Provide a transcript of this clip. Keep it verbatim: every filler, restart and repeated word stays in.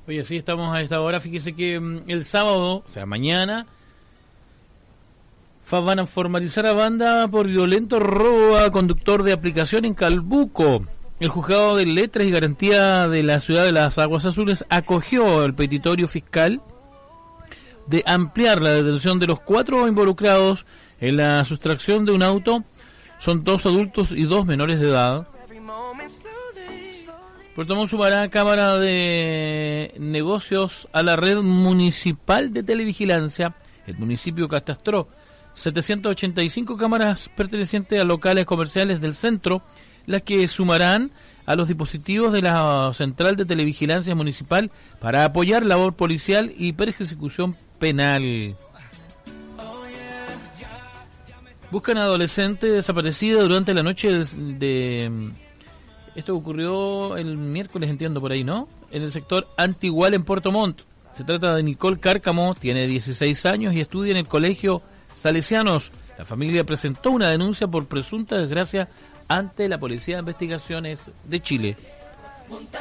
Oye, sí, estamos a esta hora. Fíjese que mm, el sábado, o sea, mañana, fa- van a formalizar a banda por violento robo a conductor de aplicación en Calbuco. El juzgado de letras y garantía de la ciudad de las Aguas Azules acogió el petitorio fiscal de ampliar la detención de los cuatro involucrados en la sustracción de un auto. Son dos adultos y dos menores de edad. Puerto Montt sumará cámara de negocios a la red municipal de televigilancia. El municipio catastró setecientas ochenta y cinco cámaras pertenecientes a locales comerciales del centro, las que sumarán a los dispositivos de la Central de Televigilancia Municipal para apoyar labor policial y persecución penal. Buscan a adolescente desaparecida durante la noche de... de Esto ocurrió el miércoles, entiendo, por ahí, ¿no? En el sector Antigual en Puerto Montt. Se trata de Nicole Cárcamo, tiene dieciséis años y estudia en el colegio Salesianos. La familia presentó una denuncia por presunta desgracia ante la Policía de Investigaciones de Chile.